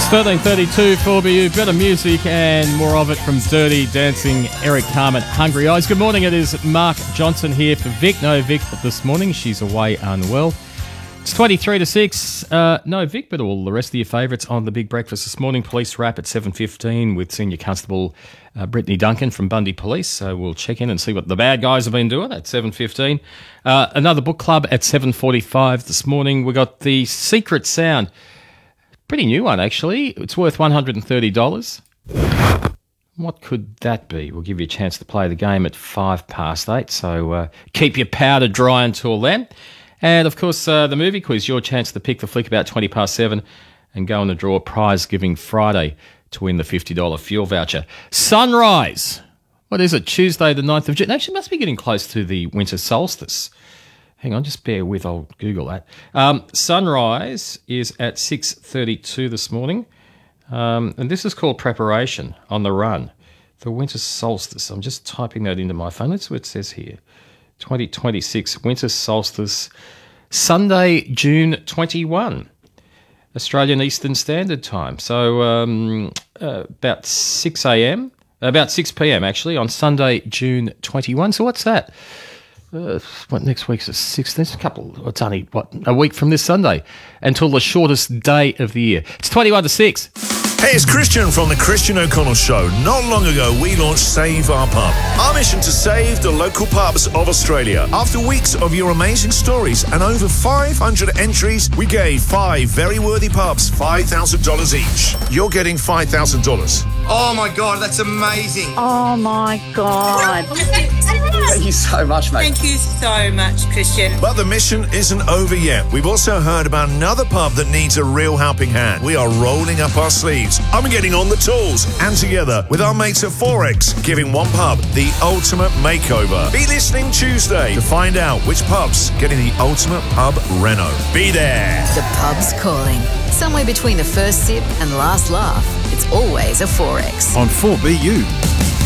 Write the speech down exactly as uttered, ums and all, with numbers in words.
thirteen thirty-two for B U. Better music and more of it from Dirty Dancing, Eric Carmen, Hungry Eyes. Good morning. It is Mark Johnson here for Vic. No Vic this morning. She's away unwell. It's twenty-three to six. Uh, no Vic, but all the rest of your favourites on the Big Breakfast this morning. Police wrap at seven fifteen with Senior Constable uh, Brittany Duncan from Bundy Police. So we'll check in and see what the bad guys have been doing at seven fifteen. Uh, another book club at seven forty-five this morning. We got The Secret Sound. Pretty new one, actually. It's worth one hundred thirty dollars. What could that be? We'll give you a chance to play the game at five past eight, so uh, keep your powder dry until then. And, of course, uh, the movie quiz, your chance to pick the flick about twenty past seven and go on the draw prize-giving Friday to win the fifty dollars fuel voucher. Sunrise. What is it? Tuesday the ninth of June. Actually, it must be getting close to the winter solstice. Hang on, just bear with. I'll Google that. Um, sunrise is at six thirty-two this morning. Um, and this is called Preparation on the Run for winter solstice. I'm just typing that into my phone. That's what it says here. twenty twenty-six winter solstice, Sunday, June twenty-first, Australian Eastern Standard Time. So um, uh, about six a.m., about six p.m. actually, on Sunday, June twenty-first. So what's that? Uh, what next week's the sixteenth? A couple. It's only what a week from this Sunday until the shortest day of the year. It's twenty-one to six. Hey, it's Christian from the Christian O'Connell Show. Not long ago, we launched Save Our Pub, our mission to save the local pubs of Australia. After weeks of your amazing stories and over five hundred entries, we gave five very worthy pubs five thousand dollars each. You're getting five thousand dollars. Oh my God, that's amazing. Oh my God. Thank you so much, mate. Thank you so much, Christian. But the mission isn't over yet. We've also heard about another pub that needs a real helping hand. We are rolling up our sleeves. I'm getting on the tools, and together with our mates at Forex, giving one pub the ultimate makeover. Be listening Tuesday to find out which pub's getting the ultimate pub reno. Be there. The pub's calling. Somewhere between the first sip and last laugh, it's always a Forex. On four B U.